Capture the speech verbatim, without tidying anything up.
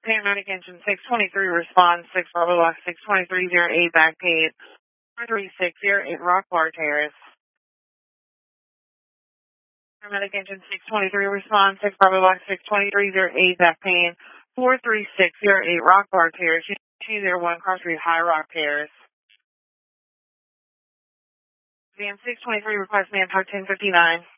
Paramedic engine six twenty-three responds, six Bravo Box six twenty-three zero eight back paid, four three six zero eight Rock Bar Terrace. Paramedic engine six twenty-three responds, six Bravo Box six twenty-three zero eight back pain, four three six zero eight Rock Bar Terrace, two zero one Cross Street High Rock Terrace. Van six twenty-three request manpower ten fifty-nine.